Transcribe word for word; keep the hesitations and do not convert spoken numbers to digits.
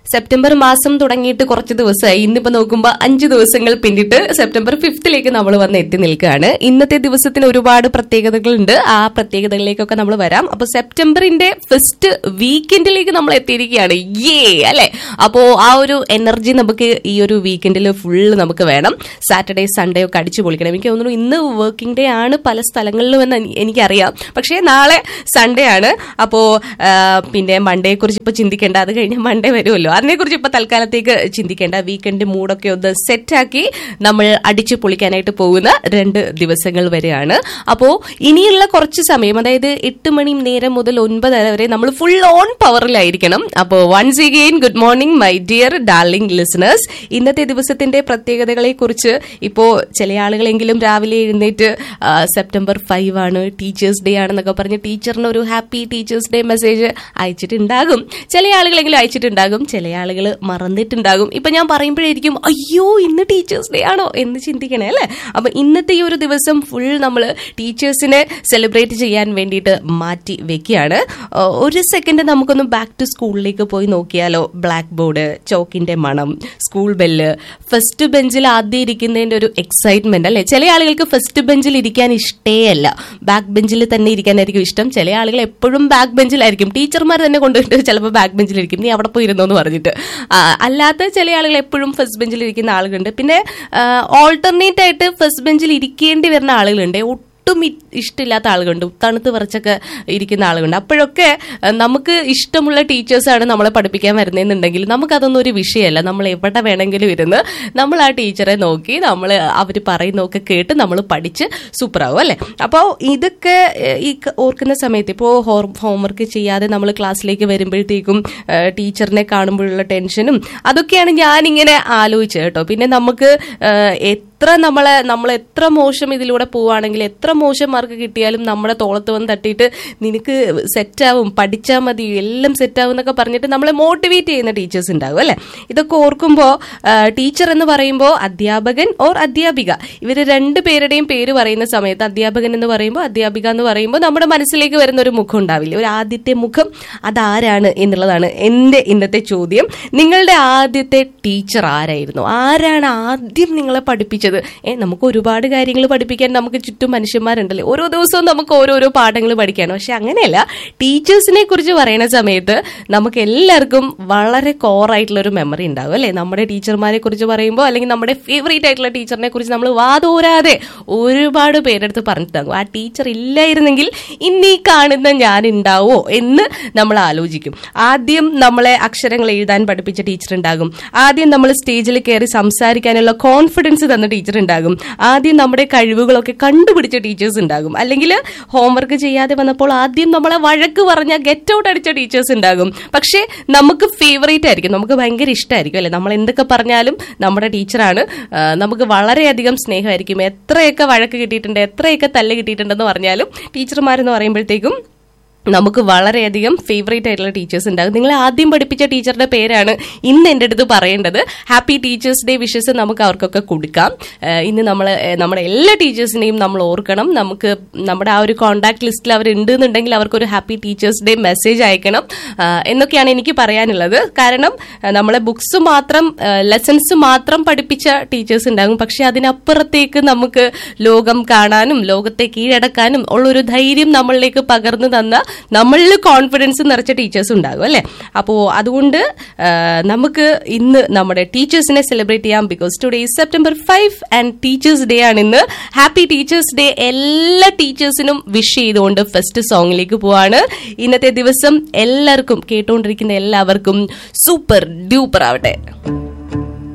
September മാസം തുടങ്ങിയിട്ട് കുറച്ച് ദിവസമായി. ഇന്നിപ്പോ നോക്കുമ്പോൾ അഞ്ചു ദിവസങ്ങൾ പിന്നിട്ട് സെപ്റ്റംബർ ഫിഫ്തിലേക്ക് നമ്മൾ വന്ന് എത്തി നിൽക്കുകയാണ്. ഇന്നത്തെ ദിവസത്തിന് ഒരുപാട് പ്രത്യേകതകളുണ്ട്. ആ പ്രത്യേകതകളിലേക്കൊക്കെ നമ്മൾ വരാം. അപ്പൊ സെപ്റ്റംബറിന്റെ ഫസ്റ്റ് വീക്കെൻഡിലേക്ക് നമ്മൾ എത്തിയിരിക്കുകയാണ്. യേ അല്ലെ. അപ്പോ ആ ഒരു എനർജി നമുക്ക് ഈ ഒരു വീക്കെൻഡിൽ ഫുള്ള് നമുക്ക് വേണം. സാറ്റർഡേ സൺഡേ ഒക്കെ അടിച്ചു പൊളിക്കണം. എനിക്ക് തോന്നുന്നു ഇന്ന് വർക്കിംഗ് ഡേ ആണ് പല സ്ഥലങ്ങളിലും എന്ന് എനിക്കറിയാം. പക്ഷേ നാളെ സൺഡേ ആണ്. അപ്പോ പിന്നെ മൺഡേയെ കുറിച്ച് ഇപ്പൊ ചിന്തിക്കേണ്ട. അത് കഴിഞ്ഞ് മൺഡേ വരുമല്ലോ. അതിനെക്കുറിച്ച് ഇപ്പൊ തൽക്കാലത്തേക്ക് ചിന്തിക്കേണ്ട. വീക്കെൻഡ് മൂഡൊക്കെ ഒന്ന് സെറ്റാക്കി നമ്മൾ അടിച്ചു പൊളിക്കാനായിട്ട് പോകുന്ന രണ്ട് ദിവസങ്ങൾ വരെയാണ്. അപ്പോ ഇനിയുള്ള കുറച്ച് സമയം, അതായത് എട്ട് മണി നേരം മുതൽ ഒൻപതര വരെ നമ്മൾ ഫുൾ ഓൺ പവറിലായിരിക്കണം. അപ്പോ once again good morning my dear darling listeners. ഇന്നത്തെ ദിവസത്തിന്റെ പ്രത്യേകതകളെ കുറിച്ച് ഇപ്പോ ചില ആളുകളെങ്കിലും രാവിലെ എഴുന്നേറ്റ് സെപ്റ്റംബർ ഫൈവ് ആണ്, ടീച്ചേഴ്സ് ഡേ ആണെന്നൊക്കെ പറഞ്ഞ് ടീച്ചറിന് ഒരു ഹാപ്പി ടീച്ചേഴ്സ് ഡേ മെസ്സേജ് അയച്ചിട്ടുണ്ടാകും. ചില ആളുകളെങ്കിലും അയച്ചിട്ടുണ്ടാകും, ചില ആളുകൾ മറന്നിട്ടുണ്ടാകും. ഇപ്പൊ ഞാൻ പറയുമ്പോഴായിരിക്കും അയ്യോ ഇന്ന് ടീച്ചേഴ്സ് ഡേ ആണോ എന്ന് ചിന്തിക്കണേ അല്ലെ. അപ്പൊ ഇന്നത്തെ ഈ ഒരു ദിവസം ഫുൾ നമ്മൾ ടീച്ചേഴ്സിനെ സെലിബ്രേറ്റ് ചെയ്യാൻ വേണ്ടിയിട്ട് മാറ്റി വെക്കുകയാണ്. ഒരു സെക്കൻഡ് നമുക്കൊന്ന് ബാക്ക് ടു സ്കൂളിലേക്ക് പോയി നോക്കിയാലോ. ബ്ലാക്ക് ബോർഡ്, ചോക്കിന്റെ മണം, സ്കൂൾ ബെല്ല്, ഫസ്റ്റ് ബെഞ്ചിൽ ആദ്യം ഇരിക്കുന്നതിന്റെ ഒരു എക്സൈറ്റ്മെന്റ് അല്ലെ. ചില ആളുകൾക്ക് ഫസ്റ്റ് ബെഞ്ചിൽ ഇരിക്കാൻ ഇഷ്ടേ അല്ല, ബാക്ക് ബെഞ്ചിൽ തന്നെ ഇരിക്കാനായിരിക്കും ഇഷ്ടം. ചില ആളുകൾ എപ്പോഴും ബാക്ക് ബെഞ്ചിലായിരിക്കും. ടീച്ചർമാർ തന്നെ കൊണ്ടുപോയിട്ട് ചിലപ്പോൾ ബാക്ക് ബെഞ്ചിലിരിക്കും, നീ അവിടെ പോയി ഇരുന്നോ എന്ന് പറഞ്ഞിട്ട്. അല്ലാത്ത ചില ആളുകൾ എപ്പോഴും ഫസ്റ്റ് ബെഞ്ചിൽ ഇരിക്കുന്ന ആളുകളുണ്ട്. പിന്നെ ഓൾട്ടർനേറ്റ് ആയിട്ട് ഫസ്റ്റ് ബെഞ്ചിൽ ഇരിക്കേണ്ടി വരുന്ന ആളുകളുണ്ട്. ഒട്ടും ഇഷ്ടമില്ലാത്ത ആളുകളുണ്ട്, തണുത്ത് വിറച്ചൊക്കെ ഇരിക്കുന്ന ആളുകളുണ്ട്. അപ്പോഴൊക്കെ നമുക്ക് ഇഷ്ടമുള്ള ടീച്ചേഴ്സാണ് നമ്മളെ പഠിപ്പിക്കാൻ വരുന്നതെന്നുണ്ടെങ്കിൽ നമുക്കതൊന്നും ഒരു വിഷയമല്ല. നമ്മൾ എവിടെ വേണമെങ്കിലും ഇരുന്ന് നമ്മൾ ആ ടീച്ചറെ നോക്കി നമ്മൾ അവർ പറയുന്നതൊക്കെ കേട്ട് നമ്മൾ പഠിച്ച് സൂപ്പറാവും അല്ലെ. അപ്പോൾ ഇതൊക്കെ ഈ ഓർക്കുന്ന സമയത്ത് ഇപ്പോൾ ഹോംവർക്ക് ചെയ്യാതെ നമ്മൾ ക്ലാസ്സിലേക്ക് വരുമ്പോഴത്തേക്കും ടീച്ചറിനെ കാണുമ്പോഴുള്ള ടെൻഷനും അതൊക്കെയാണ് ഞാനിങ്ങനെ ആലോചിച്ചത് കേട്ടോ. പിന്നെ നമുക്ക് എത്ര നമ്മളെ നമ്മൾ എത്ര മോശം ഇതിലൂടെ പോവുകയാണെങ്കിൽ, എത്ര മോശം മാർക്ക് കിട്ടിയാലും നമ്മുടെ തോളത്ത് വന്ന് തട്ടിയിട്ട് നിനക്ക് സെറ്റാവും, പഠിച്ചാൽ മതി, എല്ലാം സെറ്റാവും എന്നൊക്കെ പറഞ്ഞിട്ട് നമ്മളെ മോട്ടിവേറ്റ് ചെയ്യുന്ന ടീച്ചേഴ്സ് ഉണ്ടാവും അല്ലെ. ഇതൊക്കെ ഓർക്കുമ്പോൾ ടീച്ചർ എന്ന് പറയുമ്പോൾ അധ്യാപകൻ ഓർ അധ്യാപിക, ഇവര് രണ്ടു പേരുടെയും പേര് പറയുന്ന സമയത്ത് അധ്യാപകൻ എന്ന് പറയുമ്പോൾ അധ്യാപിക എന്ന് പറയുമ്പോൾ നമ്മുടെ മനസ്സിലേക്ക് വരുന്ന ഒരു മുഖം ഉണ്ടാവില്ല. ഒരു ആദ്യത്തെ മുഖം അതാരാണ് എന്നുള്ളതാണ് എന്റെ ഇന്നത്തെ ചോദ്യം. നിങ്ങളുടെ ആദ്യത്തെ ടീച്ചർ ആരായിരുന്നു? ആരാണ് ആദ്യം നിങ്ങളെ പഠിപ്പിച്ചത്? ഏ നമുക്ക് ഒരുപാട് കാര്യങ്ങൾ പഠിപ്പിക്കാൻ നമുക്ക് ചുറ്റും മനുഷ്യന്മാരുണ്ടല്ലേ. ഓരോ ദിവസവും നമുക്ക് ഓരോരോ പാഠങ്ങൾ പഠിക്കാണ്. പക്ഷെ അങ്ങനെയല്ല, ടീച്ചേഴ്സിനെ കുറിച്ച് പറയുന്ന സമയത്ത് നമുക്ക് എല്ലാവർക്കും വളരെ കോറായിട്ടുള്ള ഒരു മെമ്മറി ഉണ്ടാവും അല്ലെ. നമ്മുടെ ടീച്ചർമാരെ കുറിച്ച് പറയുമ്പോൾ, അല്ലെങ്കിൽ നമ്മുടെ ഫേവറേറ്റ് ആയിട്ടുള്ള ടീച്ചറിനെ കുറിച്ച് നമ്മൾ വാതോരാതെ ഒരുപാട് പേരെടുത്ത് പറഞ്ഞിട്ടാകും ആ ടീച്ചർ ഇല്ലായിരുന്നെങ്കിൽ ഇന്നീ കാണുന്ന ഞാൻ ഉണ്ടാവോ എന്ന് നമ്മൾ ആലോചിക്കും. ആദ്യം നമ്മളെ അക്ഷരങ്ങൾ എഴുതാൻ പഠിപ്പിച്ച ടീച്ചർ ഉണ്ടാകും. ആദ്യം നമ്മൾ സ്റ്റേജിൽ കയറി സംസാരിക്കാനുള്ള കോൺഫിഡൻസ് തന്ന ടീച്ചർ ഉണ്ടാകും. ആദ്യം നമ്മുടെ കഴിവുകളൊക്കെ കണ്ടുപിടിച്ച ടീച്ചേഴ്സ് ഉണ്ടാകും. അല്ലെങ്കിൽ ഹോംവർക്ക് ചെയ്യാതെ വന്നപ്പോൾ ആദ്യം നമ്മളെ വഴക്ക് പറഞ്ഞ ഗെറ്റ് ഔട്ട് അടിച്ച ടീച്ചേഴ്സ് ഉണ്ടാകും. പക്ഷേ നമുക്ക് ഫേവറേറ്റ് ആയിരിക്കും, നമുക്ക് ഭയങ്കര ഇഷ്ടമായിരിക്കും അല്ലെ. നമ്മൾ എന്തൊക്കെ പറഞ്ഞാലും നമ്മുടെ ടീച്ചറാണ്, നമുക്ക് വളരെയധികം സ്നേഹമായിരിക്കും. എത്രയൊക്കെ വഴക്ക് കിട്ടിയിട്ടുണ്ട്, എത്രയൊക്കെ തല്ല് കിട്ടിയിട്ടുണ്ടെന്ന് പറഞ്ഞാലും ടീച്ചർമാരെന്ന് പറയുമ്പോഴത്തേക്കും നമുക്ക് വളരെയധികം ഫേവറേറ്റ് ആയിട്ടുള്ള ടീച്ചേഴ്സ് ഉണ്ടാകും. നിങ്ങൾ ആദ്യം പഠിപ്പിച്ച ടീച്ചറുടെ പേരാണ് ഇന്ന് എൻ്റെ അടുത്ത് പറയേണ്ടത്. ഹാപ്പി ടീച്ചേഴ്സ് ഡേ വിഷസ് നമുക്ക് അവർക്കൊക്കെ കൊടുക്കാം. ഇന്ന് നമ്മൾ നമ്മുടെ എല്ലാ ടീച്ചേഴ്സിനെയും നമ്മൾ ഓർക്കണം. നമുക്ക് നമ്മുടെ ആ ഒരു കോൺടാക്ട് ലിസ്റ്റിൽ അവരുണ്ട് എന്നുണ്ടെങ്കിൽ അവർക്കൊരു ഹാപ്പി ടീച്ചേഴ്സ് ഡേ മെസ്സേജ് അയക്കണം എന്നൊക്കെയാണ് എനിക്ക് പറയാനുള്ളത്. കാരണം നമ്മളെ ബുക്സ് മാത്രം, ലെസൺസ് മാത്രം പഠിപ്പിച്ച ടീച്ചേഴ്സ് ഉണ്ടാകും. പക്ഷെ അതിനപ്പുറത്തേക്ക് നമുക്ക് ലോകം കാണാനും ലോകത്തെ കീഴടക്കാനും ഉള്ളൊരു ധൈര്യം നമ്മളിലേക്ക് പകർന്നു തന്ന, നമ്മളിൽ കോൺഫിഡൻസ് നിറച്ച ടീച്ചേഴ്സ് ഉണ്ടാകും അല്ലെ. അപ്പോ അതുകൊണ്ട് നമുക്ക് ഇന്ന് നമ്മുടെ ടീച്ചേഴ്സിനെ സെലിബ്രേറ്റ് ചെയ്യാം. Because today is September five and teachers day ആണ് ഇന്ന്. ഹാപ്പി ടീച്ചേഴ്സ് ഡേ എല്ലാ ടീച്ചേഴ്സിനും വിഷ് ചെയ്തുകൊണ്ട് ഫസ്റ്റ് സോങ്ങിലേക്ക് പോവാണ്. ഇന്നത്തെ ദിവസം എല്ലാവർക്കും, കേട്ടുകൊണ്ടിരിക്കുന്ന എല്ലാവർക്കും സൂപ്പർ ഡ്യൂപ്പർ ആവട്ടെ.